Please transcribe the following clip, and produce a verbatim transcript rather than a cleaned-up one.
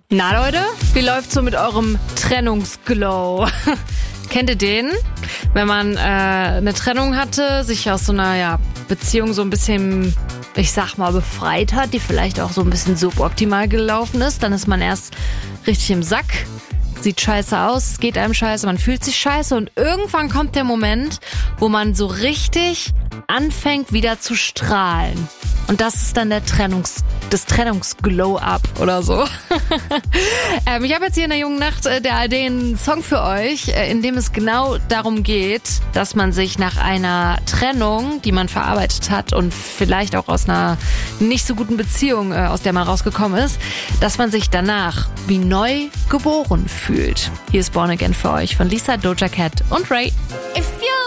Na Leute, wie läuft's so mit eurem Trennungsglow? Kennt ihr den? Wenn man äh, eine Trennung hatte, sich aus so einer ja, Beziehung so ein bisschen, ich sag mal, befreit hat, die vielleicht auch so ein bisschen suboptimal gelaufen ist, dann ist man erst richtig im Sack, sieht scheiße aus, es geht einem scheiße, man fühlt sich scheiße und irgendwann kommt der Moment, wo man so richtig anfängt wieder zu strahlen. Und das ist dann der Trennungs, das Trennungsglow-Up oder so. ähm, ich habe jetzt hier in der jungen Nacht äh, der A R D einen Song für euch, äh, in dem es genau darum geht, dass man sich nach einer Trennung, die man verarbeitet hat und vielleicht auch aus einer nicht so guten Beziehung, äh, aus der man rausgekommen ist, dass man sich danach wie neu geboren fühlt. Hier ist Born Again für euch von Lisa, Doja Cat und Ray. If